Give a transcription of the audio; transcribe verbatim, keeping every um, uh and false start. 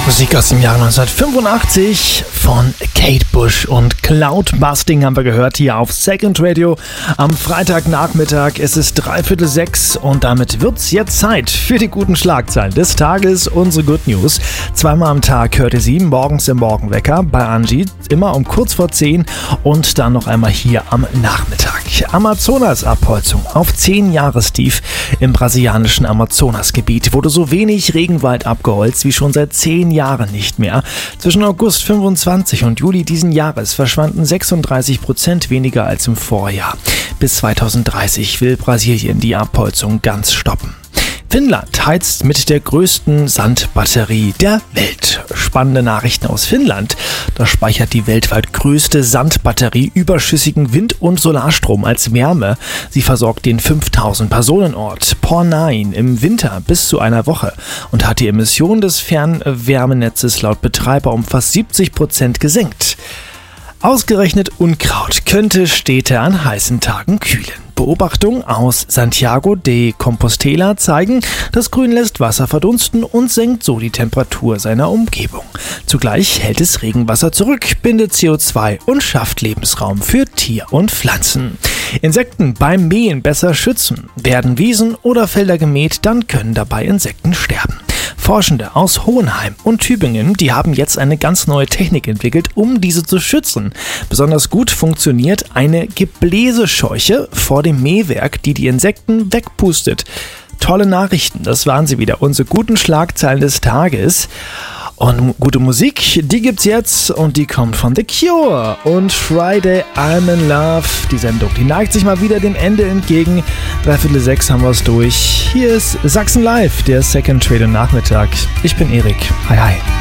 Musik aus dem Jahre neunzehnhundertfünfundachtzig von Kate Bush und Cloudbusting haben wir gehört hier auf Second Radio am Freitagnachmittag. Es ist dreiviertel sechs und damit wird's jetzt Zeit für die guten Schlagzeilen des Tages, unsere Good News. Zweimal am Tag hört ihr sie, morgens im Morgenwecker bei Angie, immer um kurz vor zehn und dann noch einmal hier am Nachmittag. Amazonas-Abholzung auf zehn Jahrestief im brasilianischen Amazonasgebiet wurde so wenig Regenwald abgeholzt wie schon seit zehn Jahren nicht mehr. Zwischen August fünfundzwanzig und Juli diesen Jahres verschwanden sechsunddreißig Prozent weniger als im Vorjahr. Bis zweitausenddreißig will Brasilien die Abholzung ganz stoppen. Finnland heizt mit der größten Sandbatterie der Welt. Spannende Nachrichten aus Finnland. Da speichert die weltweit größte Sandbatterie überschüssigen Wind- und Solarstrom als Wärme. Sie versorgt den fünftausend Personen Ort Pornain im Winter bis zu einer Woche und hat die Emissionen des Fernwärmenetzes laut Betreiber um fast siebzig Prozent gesenkt. Ausgerechnet Unkraut könnte Städte an heißen Tagen kühlen. Beobachtungen aus Santiago de Compostela zeigen, das Grün lässt Wasser verdunsten und senkt so die Temperatur seiner Umgebung. Zugleich hält es Regenwasser zurück, bindet C O zwei und schafft Lebensraum für Tier und Pflanzen. Insekten beim Mähen besser schützen. Werden Wiesen oder Felder gemäht, dann können dabei Insekten sterben. Forschende aus Hohenheim und Tübingen, die haben jetzt eine ganz neue Technik entwickelt, um diese zu schützen. Besonders gut funktioniert eine Gebläsescheuche vor dem Mähwerk, die die Insekten wegpustet. Tolle Nachrichten, das waren sie wieder, unsere guten Schlagzeilen des Tages. Und gute Musik, die gibt's jetzt und die kommt von The Cure und Friday I'm in Love. Die Sendung, die neigt sich mal wieder dem Ende entgegen. Dreiviertel sechs haben wir es durch. Hier ist Sachsen Live, der Second Radio Nachmittag. Ich bin Erik. Hi, hi.